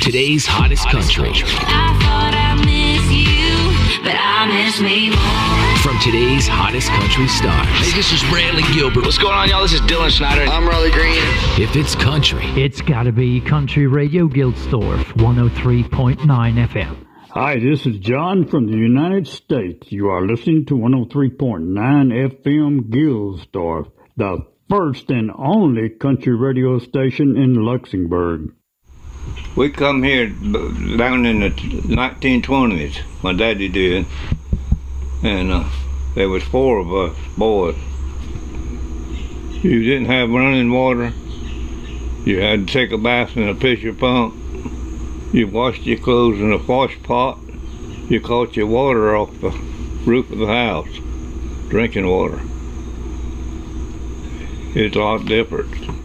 today's hottest country. I thought I miss you, but I miss me more. From today's hottest country stars. Hey, this is Bradley Gilbert. What's going on, y'all? This is Dylan Schneider. I'm Raleigh Green. If it's country, it's gotta be Country Radio Gildsdorf, 103.9 FM. Hi, this is John from the United States. You are listening to 103.9 FM Gildsdorf, the first and only country radio station in Luxembourg. We come here down in the 1920s, my daddy did, and there was 4 of us boys. You didn't have running water. You had to take a bath in a pitcher pump. You washed your clothes in a wash pot. You caught your water off the roof of the house, drinking water. It's a lot different.